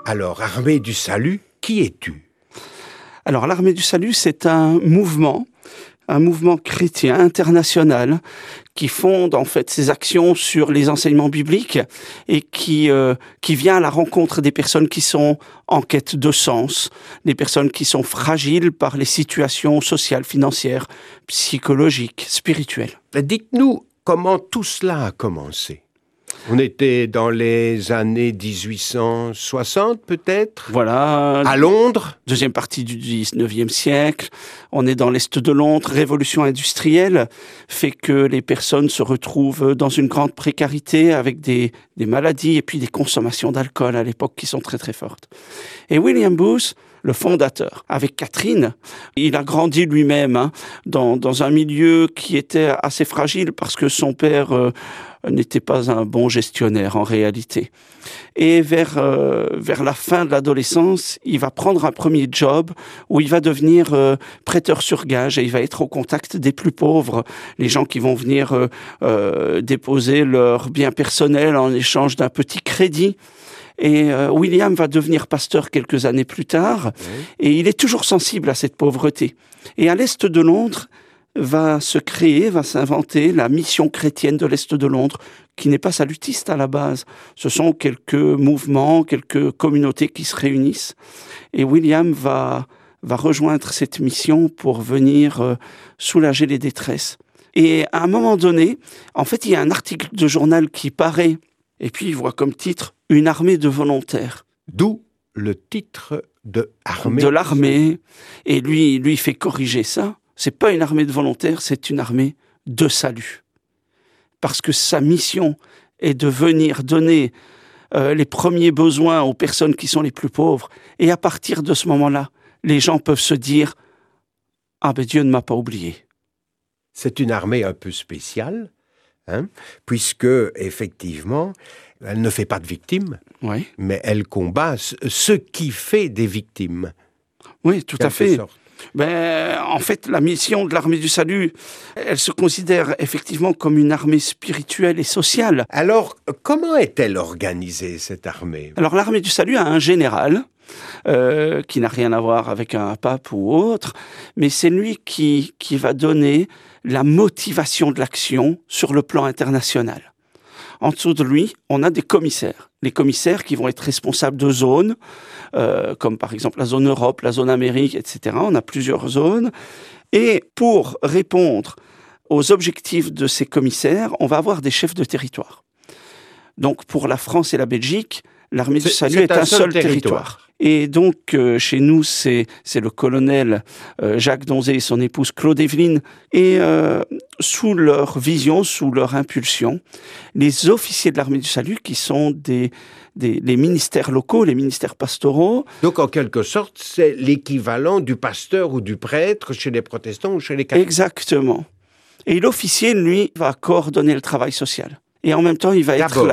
Alors, Armée du Salut, qui es-tu? Alors, l'Armée du Salut, c'est un mouvement chrétien international qui fonde en fait ses actions sur les enseignements bibliques et qui vient à la rencontre des personnes qui sont en quête de sens, des personnes qui sont fragiles par les situations sociales, financières, psychologiques, spirituelles. Dites-nous comment tout cela a commencé. On était dans les années 1860 peut-être? Voilà. À Londres? Deuxième partie du 19e siècle. On est dans l'Est de Londres. Révolution industrielle fait que les personnes se retrouvent dans une grande précarité avec des maladies et puis des consommations d'alcool à l'époque qui sont très très fortes. Et William Booth, le fondateur, avec Catherine, il a grandi lui-même dans un milieu qui était assez fragile parce que son père n'était pas un bon gestionnaire en réalité. Et vers la fin de l'adolescence, il va prendre un premier job où il va devenir prêteur sur gage et il va être au contact des plus pauvres, les gens qui vont venir déposer leurs biens personnels en échange d'un petit crédit. Et William va devenir pasteur quelques années plus tard, et il est toujours sensible à cette pauvreté. Et à l'Est de Londres, va s'inventer la mission chrétienne de l'Est de Londres, qui n'est pas salutiste à la base. Ce sont quelques mouvements, quelques communautés qui se réunissent. Et William va rejoindre cette mission pour venir soulager les détresses. Et à un moment donné, en fait, il y a un article de journal qui paraît, et puis il voit comme titre « Une armée de volontaires ». D'où le titre de armée. De l'armée. Et lui fait corriger ça. C'est pas une armée de volontaires, c'est une armée de salut. Parce que sa mission est de venir donner les premiers besoins aux personnes qui sont les plus pauvres. Et à partir de ce moment-là, les gens peuvent se dire « Ah ben Dieu ne m'a pas oublié ». C'est une armée un peu spéciale, puisque, effectivement, elle ne fait pas de victimes, mais elle combat ce qui fait des victimes. Oui, tout à fait. En fait, la mission de l'Armée du Salut, elle se considère effectivement comme une armée spirituelle et sociale. Alors, comment est-elle organisée, cette armée? Alors, l'Armée du Salut a un général, qui n'a rien à voir avec un pape ou autre, mais c'est lui qui va donner la motivation de l'action sur le plan international. En dessous de lui, on a des commissaires. Les commissaires qui vont être responsables de zones, comme par exemple la zone Europe, la zone Amérique, etc. On a plusieurs zones. Et pour répondre aux objectifs de ces commissaires, on va avoir des chefs de territoire. Donc pour la France et la Belgique, l'Armée du Salut est un seul territoire. Et donc, chez nous, c'est le colonel Jacques Donzé et son épouse Claude Évelyne. Et sous leur vision, sous leur impulsion, les officiers de l'Armée du Salut, qui sont les ministères locaux, les ministères pastoraux. Donc, en quelque sorte, c'est l'équivalent du pasteur ou du prêtre chez les protestants ou chez les catholiques. Exactement. Et l'officier, lui, va coordonner le travail social. Et en même temps, il va être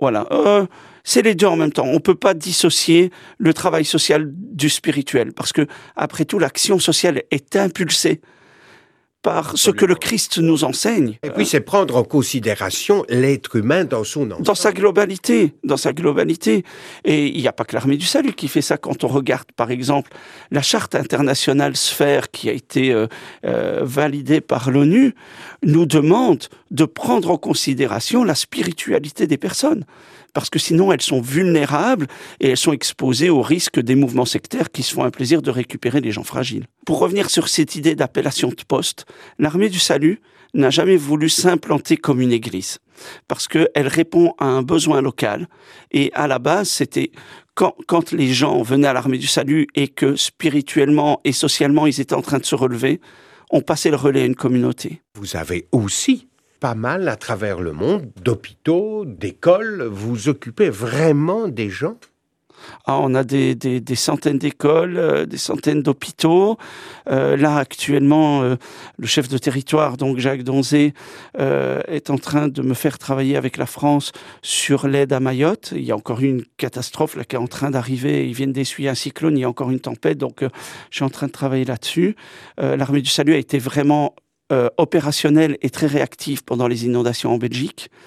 c'est les deux en même temps. On ne peut pas dissocier le travail social du spirituel, parce que, après tout, l'action sociale est impulsée par ce que le Christ nous enseigne. Et puis, c'est prendre en considération l'être humain dans son ensemble. Dans sa globalité. Et il n'y a pas que l'Armée du Salut qui fait ça. Quand on regarde, par exemple, la charte internationale Sphère qui a été validée par l'ONU, nous demande de prendre en considération la spiritualité des personnes. Parce que sinon, elles sont vulnérables et elles sont exposées au risque des mouvements sectaires qui se font un plaisir de récupérer les gens fragiles. Pour revenir sur cette idée d'appellation de poste, l'Armée du Salut n'a jamais voulu s'implanter comme une église, parce qu'elle répond à un besoin local. Et à la base, c'était quand les gens venaient à l'Armée du Salut et que spirituellement et socialement, ils étaient en train de se relever, on passait le relais à une communauté. Vous avez aussi pas mal à travers le monde, d'hôpitaux, d'écoles. Vous occupez vraiment des gens? On a des centaines d'écoles, des centaines d'hôpitaux. Là, actuellement, le chef de territoire, donc Jacques Donzé, est en train de me faire travailler avec la France sur l'aide à Mayotte. Il y a encore eu une catastrophe là, qui est en train d'arriver. Ils viennent d'essuyer un cyclone, il y a encore une tempête. Donc, je suis en train de travailler là-dessus. L'Armée du Salut a été vraiment opérationnelle et très réactive pendant les inondations en Belgique.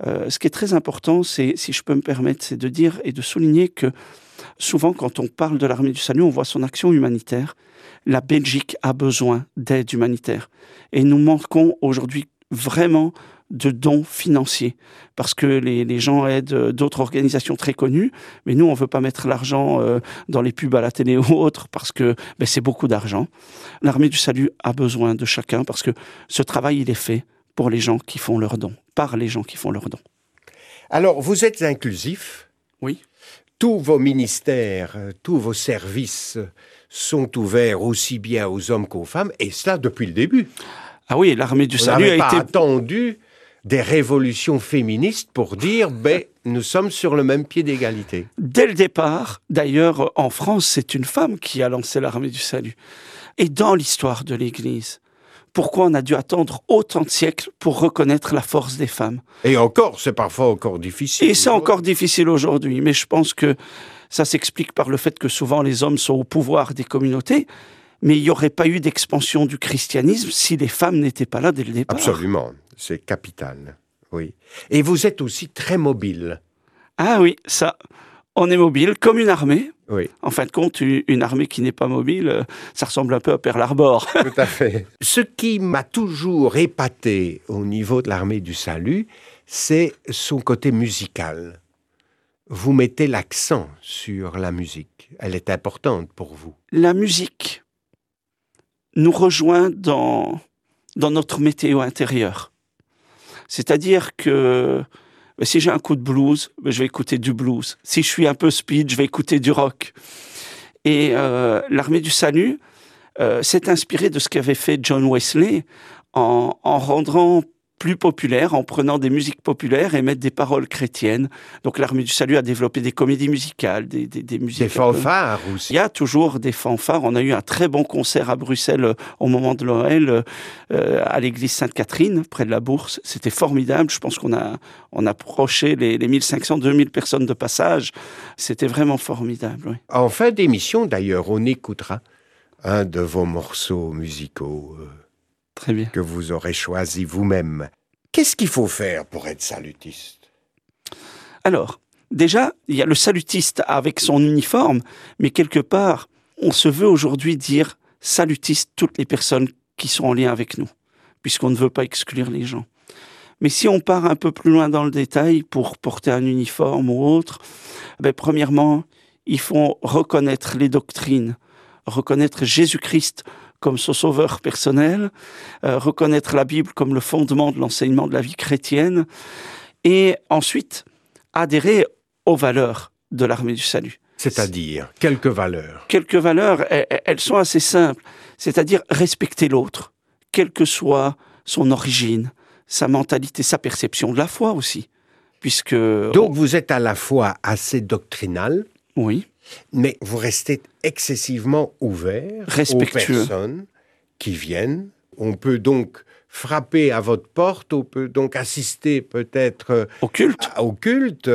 Ce qui est très important, c'est, si je peux me permettre, c'est de dire et de souligner que souvent, quand on parle de l'Armée du Salut, on voit son action humanitaire. La Belgique a besoin d'aide humanitaire. Et nous manquons aujourd'hui vraiment de dons financiers. Parce que les gens aident d'autres organisations très connues, mais nous, on ne veut pas mettre l'argent dans les pubs à la télé ou autre, parce que c'est beaucoup d'argent. L'Armée du Salut a besoin de chacun, parce que ce travail, il est fait pour les gens qui font leurs dons, par les gens qui font leurs dons. Alors, vous êtes inclusif. Oui. Tous vos ministères, tous vos services sont ouverts aussi bien aux hommes qu'aux femmes, et cela depuis le début. Ah oui, l'Armée du Salut a été... On n'avait pas attendu des révolutions féministes pour dire nous sommes sur le même pied d'égalité. Dès le départ, d'ailleurs, en France, c'est une femme qui a lancé l'Armée du Salut. Et dans l'histoire de l'Église, pourquoi on a dû attendre autant de siècles pour reconnaître la force des femmes? Et encore, c'est parfois encore difficile. Et c'est encore difficile aujourd'hui, mais je pense que ça s'explique par le fait que souvent les hommes sont au pouvoir des communautés, mais il n'y aurait pas eu d'expansion du christianisme si les femmes n'étaient pas là dès le départ. Absolument, c'est capital, oui. Et vous êtes aussi très mobile. Ah oui, ça, on est mobile comme une armée. Oui. En fin de compte, une armée qui n'est pas mobile, ça ressemble un peu à Pearl Harbor. Tout à fait. Ce qui m'a toujours épaté au niveau de l'Armée du Salut, c'est son côté musical. Vous mettez l'accent sur la musique. Elle est importante pour vous. La musique nous rejoint dans notre météo intérieure. C'est-à-dire que si j'ai un coup de blues, je vais écouter du blues. Si je suis un peu speed, je vais écouter du rock. Et l'Armée du Salut s'est inspirée de ce qu'avait fait John Wesley en rendant plus populaire, en prenant des musiques populaires et mettre des paroles chrétiennes. Donc l'Armée du Salut a développé des comédies musicales, des musiques... Des fanfares aussi. Il y a toujours des fanfares. On a eu un très bon concert à Bruxelles au moment de Noël, à l'église Sainte-Catherine, près de la Bourse. C'était formidable. Je pense qu'on a approché les 1500-2000 personnes de passage. C'était vraiment formidable. Oui. En fin d'émission, d'ailleurs, on écoutera un de vos morceaux musicaux. Très bien. Que vous aurez choisi vous-même. Qu'est-ce qu'il faut faire pour être salutiste? Alors, déjà, il y a le salutiste avec son uniforme, mais quelque part, on se veut aujourd'hui dire salutiste toutes les personnes qui sont en lien avec nous, puisqu'on ne veut pas exclure les gens. Mais si on part un peu plus loin dans le détail pour porter un uniforme ou autre, premièrement, il faut reconnaître les doctrines, reconnaître Jésus-Christ comme son sauveur personnel, reconnaître la Bible comme le fondement de l'enseignement de la vie chrétienne, et ensuite adhérer aux valeurs de l'Armée du Salut. C'est-à-dire, quelques valeurs. Quelques valeurs, elles sont assez simples, c'est-à-dire respecter l'autre, quelle que soit son origine, sa mentalité, sa perception de la foi aussi. Puisque donc vous êtes à la fois assez doctrinal, oui, mais vous restez excessivement ouvert aux personnes qui viennent. On peut donc frapper à votre porte, on peut donc assister peut-être au culte,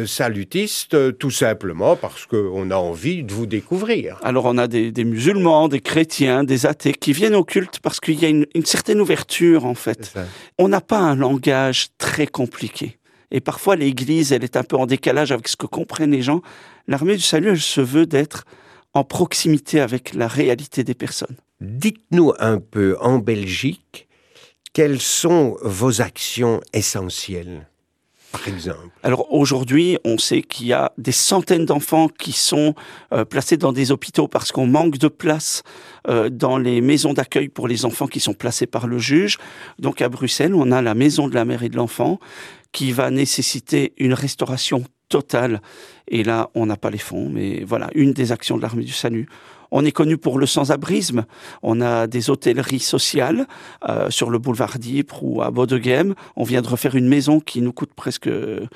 salutiste, tout simplement parce qu'on a envie de vous découvrir. Alors on a des musulmans, des chrétiens, des athées qui viennent au culte parce qu'il y a une certaine ouverture en fait. On n'a pas un langage très compliqué. Et parfois, l'Église, elle est un peu en décalage avec ce que comprennent les gens. L'Armée du Salut, elle se veut d'être en proximité avec la réalité des personnes. Dites-nous un peu, en Belgique, quelles sont vos actions essentielles, par exemple? Alors aujourd'hui, on sait qu'il y a des centaines d'enfants qui sont placés dans des hôpitaux parce qu'on manque de place dans les maisons d'accueil pour les enfants qui sont placés par le juge. Donc à Bruxelles, on a la maison de la mère et de l'enfant qui va nécessiter une restauration totale. Et là, on n'a pas les fonds, mais voilà, une des actions de l'Armée du Salut. On est connu pour le sans-abrisme. On a des hôtelleries sociales sur le boulevard d'Ypres ou à Bodegem. On vient de refaire une maison qui nous coûte presque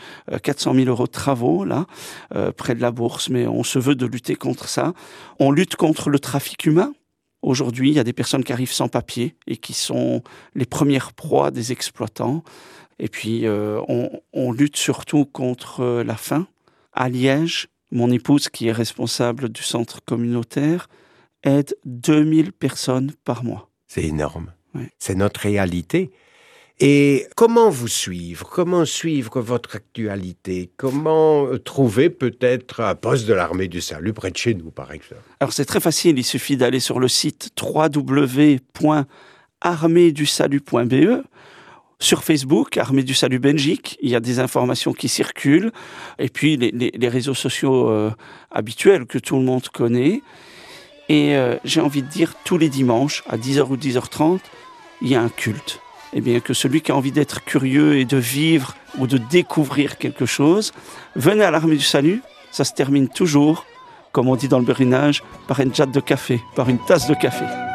400 000 € de travaux, là, près de la Bourse. Mais on se veut de lutter contre ça. On lutte contre le trafic humain. Aujourd'hui, il y a des personnes qui arrivent sans papier et qui sont les premières proies des exploitants. Et puis, on lutte surtout contre la faim. À Liège, mon épouse, qui est responsable du centre communautaire, aide 2000 personnes par mois. C'est énorme. Oui. C'est notre réalité. Et comment vous suivre? Comment suivre votre actualité? Comment trouver peut-être un poste de l'Armée du Salut près de chez nous, par exemple? Alors c'est très facile, il suffit d'aller sur le site www.armeedusalut.be. Sur Facebook, Armée du Salut Belgique, il y a des informations qui circulent. Et puis les réseaux sociaux habituels que tout le monde connaît. Et j'ai envie de dire, tous les dimanches, à 10h ou 10h30, il y a un culte. Eh bien, que celui qui a envie d'être curieux et de vivre ou de découvrir quelque chose, venez à l'Armée du Salut. Ça se termine toujours, comme on dit dans le Bérinage, par une jatte de café, par une tasse de café.